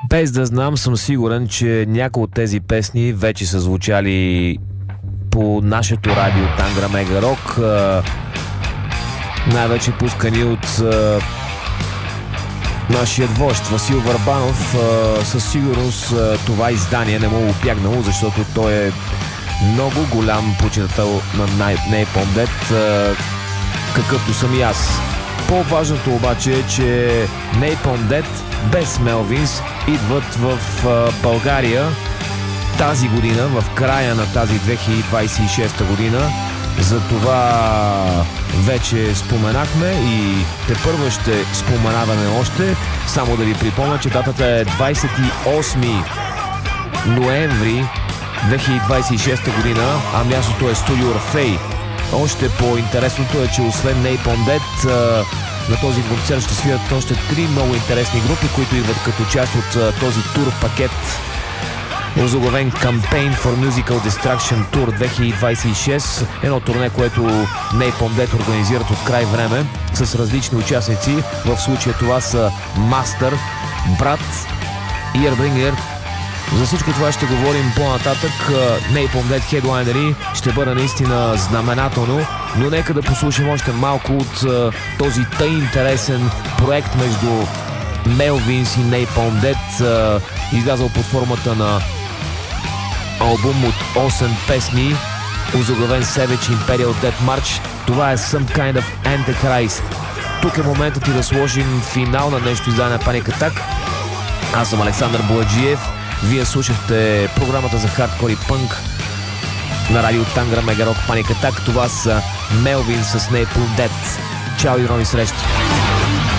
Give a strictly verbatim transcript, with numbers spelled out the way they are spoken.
Без да знам, съм сигурен, че някои от тези песни вече са звучали по нашето радио Тангра Мега Рок. Най-вече пускани от нашият вожд Васил Върбанов. Със сигурност това издание не му е опягнало, защото той е много голям почитател на Napalm Death, какъвто съм и аз. По-важното обаче е, че Napalm Death без Melvins идват в България тази година, в края на тази две хиляди двадесет и шеста година. За това вече споменахме и тепърва ще споменаваме още. Само да ви припомня, че датата е двадесет и осми ноември две хиляди двадесет и шеста година, а мястото е Студио Орфей. Още по-интересното е, че освен Napalm Death, на този концерт ще свират още три много интересни групи, които идват като част от този тур пакет, озаглавен Campaign for Musical Destruction Tour две хиляди двадесет и шеста. Едно турне, което Napalm Death организират от край време с различни участници. В случая това са Master, Брат, Earbringer. За всичко това ще говорим по-нататък. Napalm Death хедлайнери ще бъде наистина знаменателно, но нека да послушам още малко от този тъй интересен проект между Melvins и Napalm Death, излязъл под формата на албум от осем песни, озаглавен Savage Imperial Death March. Това е Some Kind of Antichrist. Тук е моментът и да сложим финал на нещо издание на Panic Attack. Аз съм Александър Бояджиев. Вие слушахте програмата за хардкор и пънк на радио Тангра Мега Рок Panic Attack. Това са Melvins с Napalm Death. Чао и до нови срещи!